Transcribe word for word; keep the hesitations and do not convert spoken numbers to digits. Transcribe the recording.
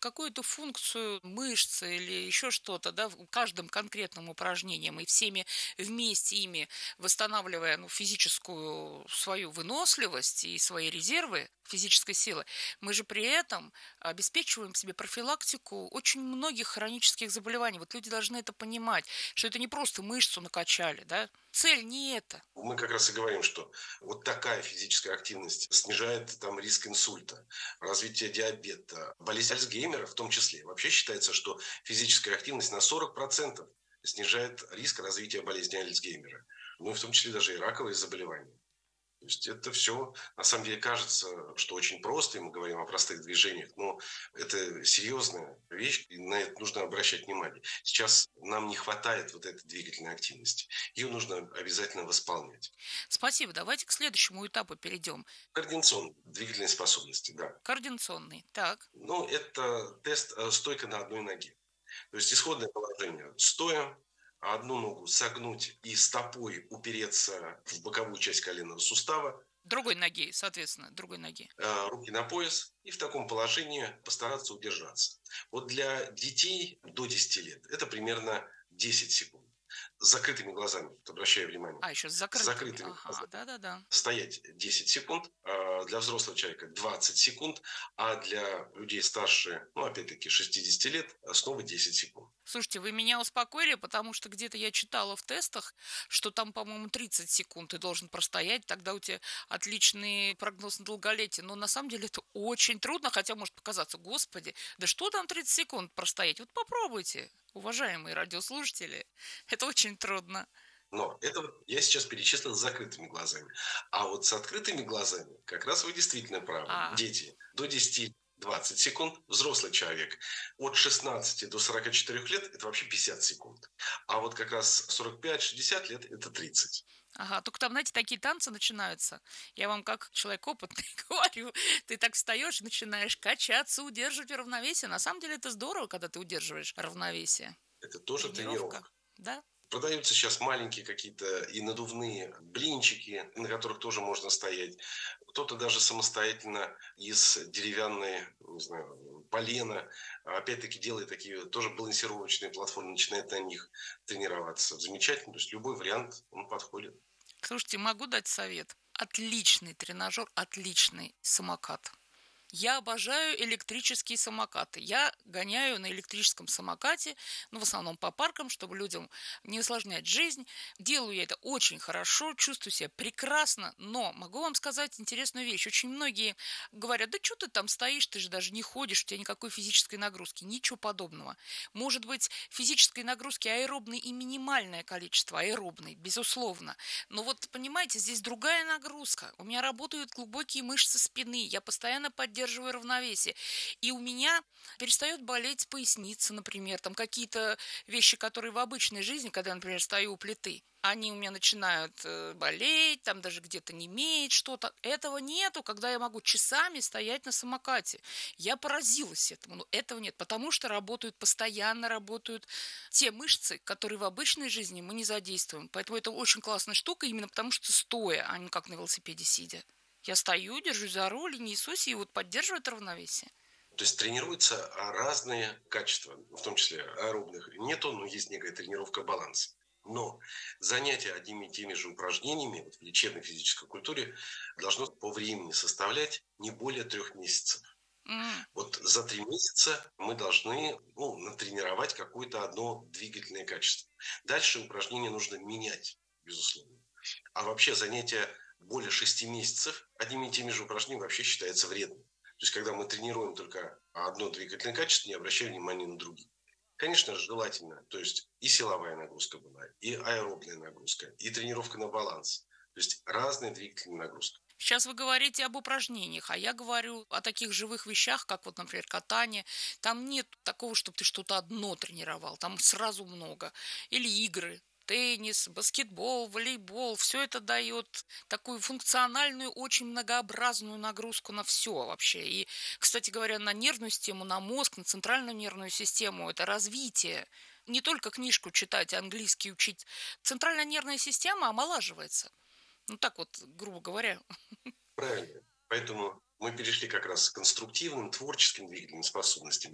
какую-то функцию мышцы или еще что-то, да, в каждым конкретным упражнением и всеми вместе ими восстанавливая, ну, физическую свою выносливость и свои резервы физической силы, мы же при этом обеспечиваем себе профилактику очень многих хронических заболеваний. Вот люди должны это понимать, что это не просто мышцу накачали, да. Цель не это. Мы как раз и говорим, что вот такая физическая активность снижает там риск инсульта, развитие диабета, болезнь Альцгеймера в том числе. Вообще считается, что физическая активность на сорок процентов снижает риск развития болезни Альцгеймера. Ну и в том числе даже и раковые заболевания. То есть это все, на самом деле, кажется, что очень просто, и мы говорим о простых движениях, но это серьезная вещь, и на это нужно обращать внимание. Сейчас нам не хватает вот этой двигательной активности. Ее нужно обязательно восполнять. Спасибо. Давайте к следующему этапу перейдем. Координационные двигательные способности, да. Координационный. Так. Ну, это тест э, стойка на одной ноге. То есть исходное положение стоя, одну ногу согнуть и стопой упереться в боковую часть коленного сустава, Другой ноги, соответственно, другой ноги. э, руки на пояс и в таком положении постараться удержаться. Вот для детей до десяти лет это примерно десять секунд. С закрытыми глазами, вот обращаю внимание. А, еще с С закрытыми. закрытыми Ага, глазами. да-да-да. Стоять десять секунд, а для взрослого человека двадцать секунд, а для людей старше, ну, опять-таки, шестидесяти лет, а, снова десять секунд. Слушайте, вы меня успокоили, потому что где-то я читала в тестах, что там, по-моему, тридцать секунд ты должен простоять, тогда у тебя отличный прогноз на долголетие. Но на самом деле это очень трудно, хотя может показаться, господи, да что там тридцать секунд простоять? Вот попробуйте, уважаемые радиослушатели, это очень трудно. Но это вот я сейчас перечислил с закрытыми глазами. А вот с открытыми глазами как раз вы действительно правы. А, Дети до десяти двадцать секунд, взрослый человек от шестнадцати до сорока четырёх лет – это вообще пятьдесят секунд. А вот как раз сорок пять шестьдесят лет – это тридцать. ага, только там, знаете, такие танцы начинаются. Я вам как человек опытный говорю, ты так встаешь и начинаешь качаться, удерживать равновесие. На самом деле это здорово, когда ты удерживаешь равновесие. Это тоже Тренировка, тренировка. да? Продаются сейчас маленькие какие-то и надувные блинчики, на которых тоже можно стоять. Кто-то даже самостоятельно из деревянной, не знаю, полена, опять-таки делает такие тоже балансировочные платформы, начинает на них тренироваться. Замечательно, то есть любой вариант, он подходит. Слушайте, могу дать совет. Отличный тренажер, отличный самокат. Я обожаю электрические самокаты. Я гоняю на электрическом самокате, ну, в основном по паркам, чтобы людям не усложнять жизнь. Делаю я это очень хорошо, чувствую себя прекрасно, но могу вам сказать интересную вещь. Очень многие говорят, да что ты там стоишь, ты же даже не ходишь, у тебя никакой физической нагрузки. Ничего подобного. Может быть, физической нагрузки аэробной и минимальное количество аэробной, безусловно. Но вот, понимаете, здесь другая нагрузка. У меня работают глубокие мышцы спины, я постоянно поддерживаю равновесие. И у меня перестает болеть поясница, например, там какие-то вещи, которые в обычной жизни, когда я, например, стою у плиты, они у меня начинают э, болеть, там даже где-то немеет что-то. Этого нету, когда я могу часами стоять на самокате. Я поразилась этому, но этого нет, потому что работают, постоянно работают те мышцы, которые в обычной жизни мы не задействуем. Поэтому это очень классная штука, именно потому что стоя, а не как на велосипеде сидя. Я стою, держусь за руль, и несусь, и вот поддерживает равновесие. То есть тренируются а, разные качества, в том числе аэробных нету, но есть некая тренировка баланса. Но занятие одними и теми же упражнениями вот в лечебной физической культуре должно по времени составлять не более трех месяцев. М, Вот за три месяца мы должны ну, натренировать какое-то одно двигательное качество. Дальше упражнения нужно менять, безусловно. А вообще занятие более шести месяцев одними и теми же упражнениями вообще считается вредным. То есть, когда мы тренируем только одно двигательное качество, не обращая внимания на другие. Конечно же, желательно, то есть и силовая нагрузка была, и аэробная нагрузка, и тренировка на баланс. То есть разные двигательные нагрузки. Сейчас вы говорите об упражнениях, а я говорю о таких живых вещах, как вот, например, катание. Там нет такого, чтобы ты что-то одно тренировал, там сразу много. Или игры, теннис, баскетбол, волейбол. Все это дает такую функциональную, очень многообразную нагрузку на все вообще. И, кстати говоря, на нервную систему, на мозг, на центральную нервную систему. Это развитие. Не только книжку читать, английский учить. Центральная нервная система омолаживается. Ну так вот, грубо говоря. Правильно. Поэтому мы перешли как раз к конструктивным, творческим двигательным способностям.